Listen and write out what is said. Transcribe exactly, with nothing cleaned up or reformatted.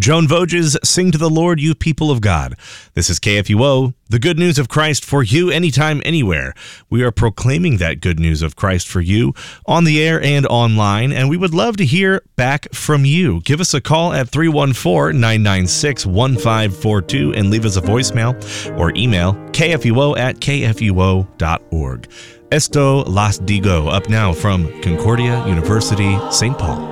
Joan Voges, Sing to the Lord, You People of God. This is K F U O, the good news of Christ for you anytime, anywhere. We are proclaiming that good news of Christ for you on the air and online, and we would love to hear back from you. Give us a call at three one four, nine nine six, one five four two and leave us a voicemail or email k f u o at k f u o dot org. Esto las digo, up now from Concordia University, Saint Paul.